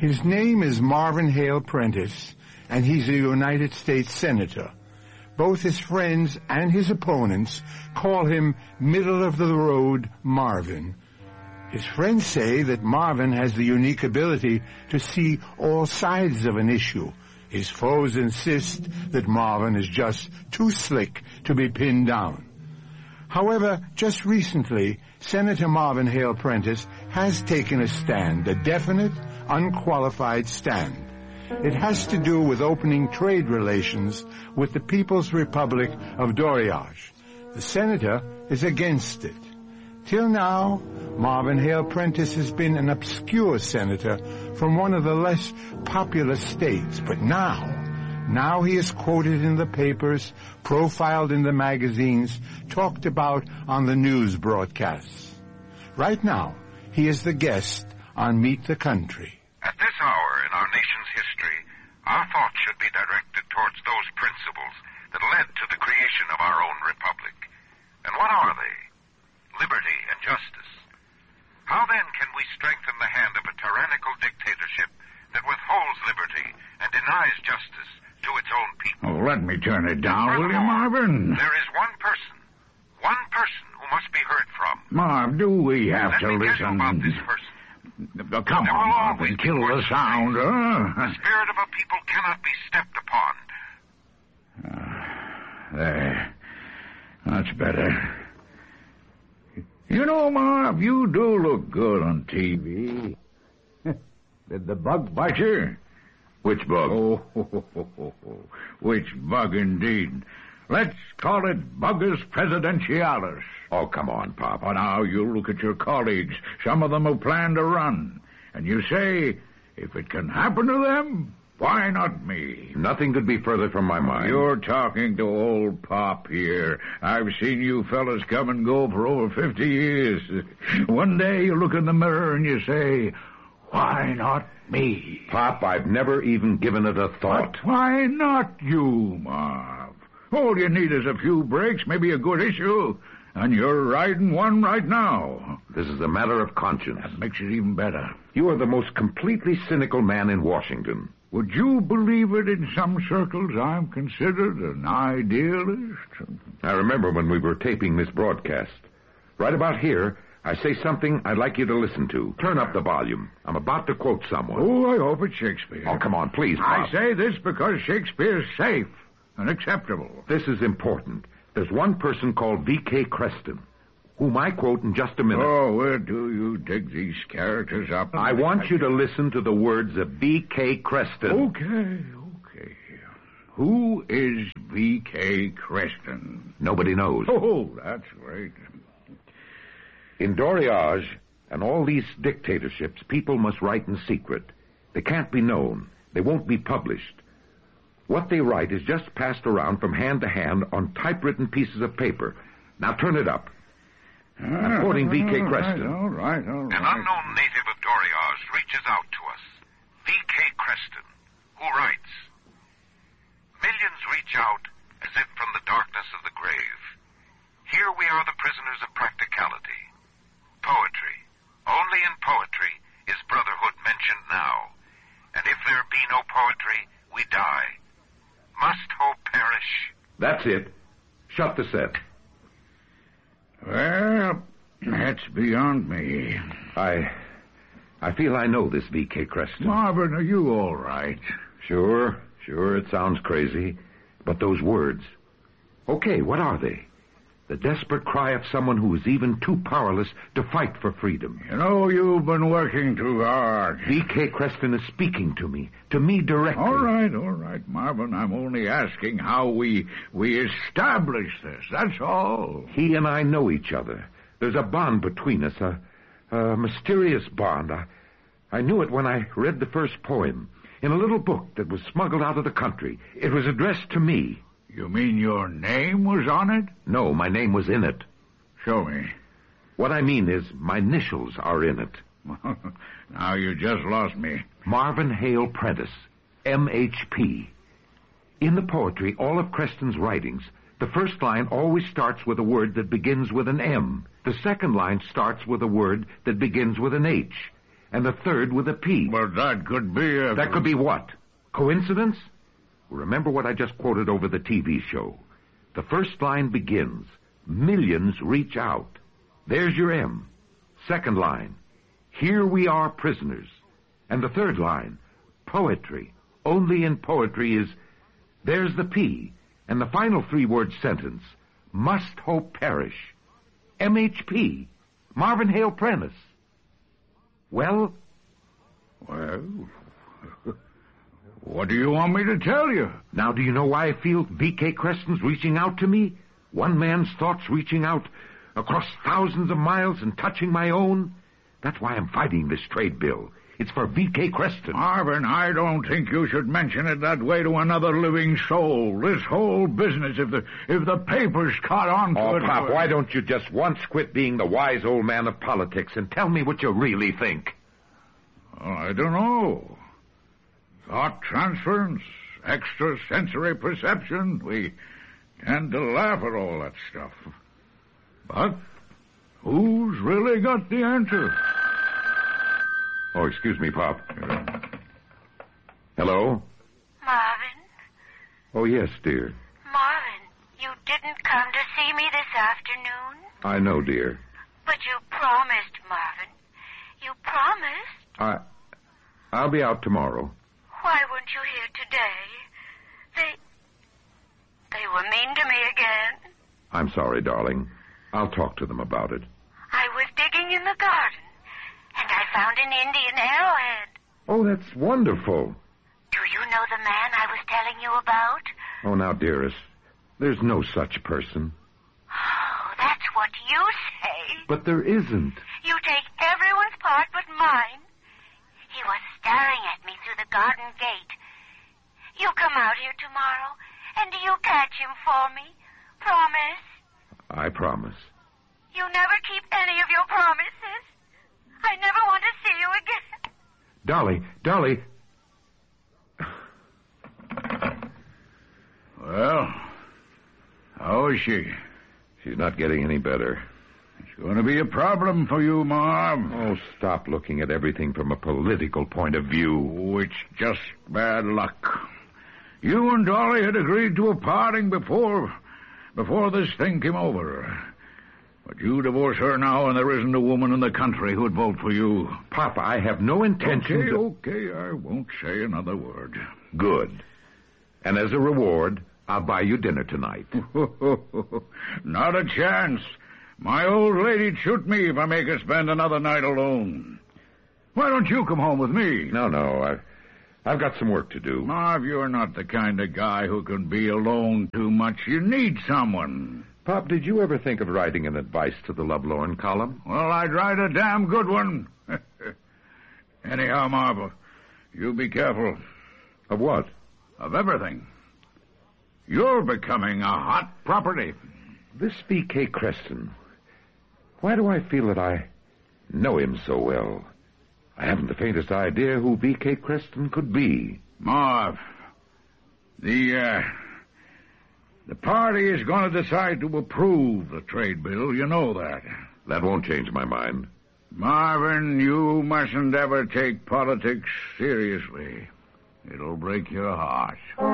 His name is Marvin Hale Prentice, and he's a United States Senator. Both his friends and his opponents call him middle-of-the-road Marvin. His friends say that Marvin has the unique ability to see all sides of an issue. His foes insist that Marvin is just too slick to be pinned down. However, just recently, Senator Marvin Hale Prentice has taken a stand, a definite, unqualified stand. It has to do with opening trade relations with the People's Republic of Doriage. The senator is against it. Till now, Marvin Hale Prentice has been an obscure senator from one of the less populous states, but now he is quoted in the papers, profiled in the magazines, talked about on the news broadcasts. Right now, he is the guest on Meet the Country. At this hour in our nation's history, our thoughts should be directed towards those principles that led to the creation of our own republic. And what are they? Liberty and justice. How then can we strengthen the hand of a tyrannical dictatorship that withholds liberty and denies justice to its own people? Oh, let me turn it down, will you, Marvin? There is one person who must be heard from. Marv, do we have to Let me listen? tell you about this person. Come on, Marvin, kill the sound, huh? The spirit of a people cannot be stepped upon. There. That's better. You know, Marv, you do look good on TV. Did the bug bite you? Which bug? Oh, which bug indeed. Let's call it Bugus Presidentialis. Oh, come on, Pop. Oh, now, you look at your colleagues. Some of them have planned to run. And you say, if it can happen to them, why not me? Nothing could be further from my mind. You're talking to old Pop here. I've seen you fellas come and go for over 50 years. One day you look in the mirror and you say, why not me? Pop, I've never even given it a thought. But why not you, Marv? All you need is a few breaks, maybe a good issue, and you're riding one right now. This is a matter of conscience. That makes it even better. You are the most completely cynical man in Washington. Would you believe it, in some circles I'm considered an idealist? I remember when we were taping this broadcast. Right about here, I say something I'd like you to listen to. Turn up the volume. I'm about to quote someone. Oh, I hope it's Shakespeare. Oh, come on, please, Pop. I say this because Shakespeare's safe and acceptable. This is important. There's one person called V.K. Creston, whom I quote in just a minute. Oh, where do you dig these characters up? I want you to listen to the words of V.K. Creston. Okay. Who is V.K. Creston? Nobody knows. Oh, that's great. In Doriage and all these dictatorships, people must write in secret. They can't be known. They won't be published. What they write is just passed around from hand to hand on typewritten pieces of paper. Now turn it up. I'm quoting V.K. Creston. All right. An unknown native of Doriage reaches out to us. V.K. Creston, who writes, millions reach out as if from the darkness of the grave. Here we are the prisoners of practicality. Poetry. Only in poetry is brotherhood mentioned now. And if there be no poetry, we die. Must hope perish. That's it. Shut the set. Well, that's beyond me. I feel I know this V.K. Creston. Marvin, are you all right? Sure, it sounds crazy. But those words. Okay, what are they? The desperate cry of someone who is even too powerless to fight for freedom. You know, you've been working too hard. V.K. Creston is speaking to me directly. All right, Marvin. I'm only asking how we establish this, that's all. He and I know each other. There's a bond between us, a mysterious bond. I knew it when I read the first poem in a little book that was smuggled out of the country. It was addressed to me. You mean your name was on it? No, my name was in it. Show me. What I mean is my initials are in it. Now you just lost me. Marvin Hale Prentice, M.H.P. In the poetry, all of Creston's writings, the first line always starts with a word that begins with an M. The second line starts with a word that begins with an H. and the third with a P. Well, that could be a... That could be what? Coincidence? Remember what I just quoted over the TV show. The first line begins, millions reach out. There's your M. Second line, here we are prisoners. And the third line, poetry. Only in poetry is, there's the P. And the final three-word sentence, must hope perish. MHP, Marvin Hale Prentice. Well, what do you want me to tell you? now do you know why I feel V.K. Creston's reaching out to me? One man's thoughts reaching out across thousands of miles and touching my own? That's why I'm fighting this trade bill. It's for V.K. Creston. Marvin, I don't think you should mention it that way to another living soul. This whole business, if the papers caught on to Oh, it... Pop, why don't you just once quit being the wise old man of politics and tell me what you really think? Oh, I don't know. Thought transference, extrasensory perception. We tend to laugh at all that stuff. But who's really got the answer? Oh, excuse me, Pop. Hello? Marvin? Oh, yes, dear. Marvin, you didn't come to see me this afternoon? I know, dear. But you promised, Marvin. You promised. I'll be out tomorrow. Why weren't you here today? They were mean to me again. I'm sorry, darling. I'll talk to them about it. I was digging in the garden, and I found an Indian arrowhead. Oh, that's wonderful. Do you know the man I was telling you about? Oh, now, dearest, there's no such person. Oh, that's what you say. But there isn't. You take everyone's part but mine. He was staring at me through the garden gate. You come out here tomorrow, and you catch him for me. Promise? I promise. You never keep any of your promises. I never want to see you again. Dolly. Well, how is she? She's not getting any better. It's going to be a problem for you, Marv. Oh, stop looking at everything from a political point of view. It's just bad luck. You and Dolly had agreed to a parting before this thing came over. But you divorce her now, and there isn't a woman in the country who'd vote for you. Papa, I have no intention Okay, I won't say another word. Good. And as a reward, I'll buy you dinner tonight. Not a chance. My old lady'd shoot me if I make her spend another night alone. Why don't you come home with me? No, I've got some work to do. Marv, you're not the kind of guy who can be alone too much. You need someone. Pop, did you ever think of writing an advice to the Lovelorn column? Well, I'd write a damn good one. Anyhow, Marv, you be careful. Of what? Of everything. You're becoming a hot property. This V.K. Creston. Why do I feel that I know him so well? I haven't the faintest idea who V.K. Creston could be. Marv, the party is going to decide to approve the trade bill. You know that. That won't change my mind. Marvin, you mustn't ever take politics seriously. It'll break your heart.